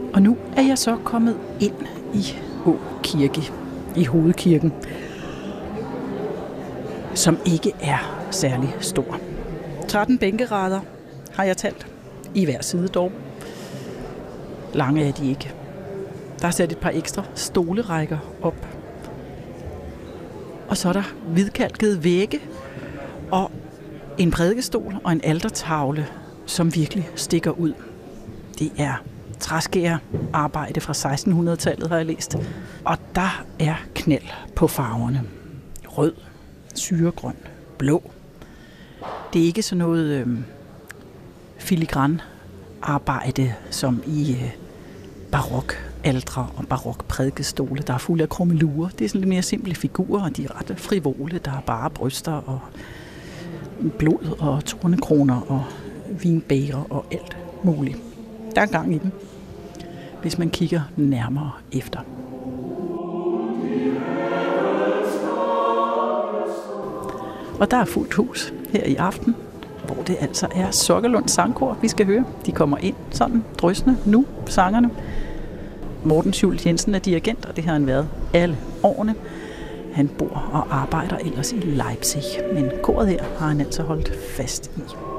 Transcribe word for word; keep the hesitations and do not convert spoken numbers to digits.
Og nu er jeg så kommet ind i Å Kirke, i hovedkirken, som ikke er særlig stor. tretten bænkerader har jeg talt, i hver side dog. Lange er de ikke. Der er sat et par ekstra stolerækker op. Og så er der hvidkalkede vægge og en prædikestol og en altertavle, som virkelig stikker ud. Det er træskærerarbejde fra sekstenhundredetallet, har jeg læst. Og der er knald på farverne. Rød, syregrøn, blå. Det er ikke sådan noget øh, filigran arbejde som i øh, barok altre og barok prædikestole, der er fulde af krummelurer. Det er sådan lidt mere simple figurer, og de er ret frivole. Der er bare bryster og blod og tornekroner og vinbæger og alt muligt. Der er gang i dem, hvis man kigger nærmere efter. Og der er fuldt hus her i aften, hvor det altså er Sokkelund Sangkor, vi skal høre. De kommer ind sådan drøsende nu, sangerne. Morten Schultz Jensen er dirigent, og det har han været alle årene. Han bor og arbejder ellers i Leipzig, men koret her har han altså holdt fast i.